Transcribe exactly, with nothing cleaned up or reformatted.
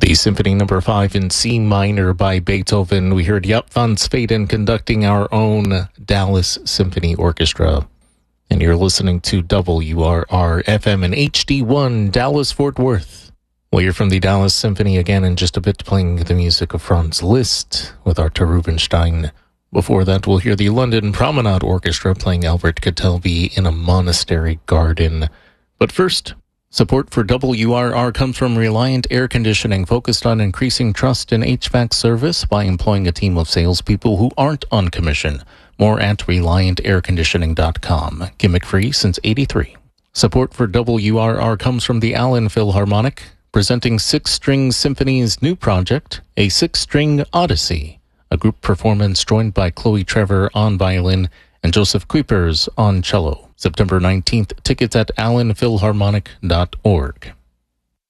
The Symphony Number five in C minor by Beethoven. We heard Jaap van Zweden conducting our own Dallas Symphony Orchestra. And you're listening to W R R F M and H D one, Dallas-Fort Worth. We'll hear from the Dallas Symphony again in just a bit, playing the music of Franz Liszt with Artur Rubinstein. Before that, we'll hear the London Promenade Orchestra playing Albert Kitelby in a monastery garden. But first, support for W R R comes from Reliant Air Conditioning, focused on increasing trust in H V A C service by employing a team of salespeople who aren't on commission. More at reliant air conditioning dot com. Gimmick-free since eighty-three. Support for W R R comes from the Allen Philharmonic, presenting Six String Symphony's new project, A Six-String Odyssey, a group performance joined by Chloe Trevor on violin and Joseph Kuipers on cello. September nineteenth, tickets at allen philharmonic dot org.